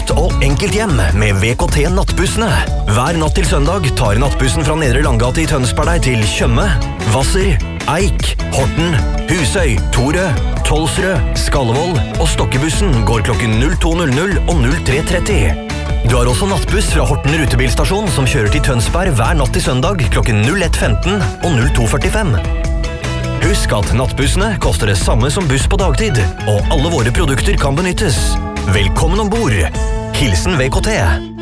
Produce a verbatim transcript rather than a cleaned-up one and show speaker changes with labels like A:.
A: trygt og enkelt hjem med V K T-nattbussene. Hver natt til søndag tar nattbussen fra Nedre Langgate i Tønsberg deg til Tjøme, Hvasser, Eik, Horten, Husøy, Torø, Tolsrød, Skallevold og Stokkebussen går klokken null to null null og null tre tretti. Du har også nattbuss fra Horten rutebilstasjon som kjører til Tønsberg hver natt til søndag klokken null ett femten og null to førtifem. Husk at nattbussene koster det samme som buss på dagtid, og alle våre produkter kan benyttes. Velkommen ombord! Hilsen V K T.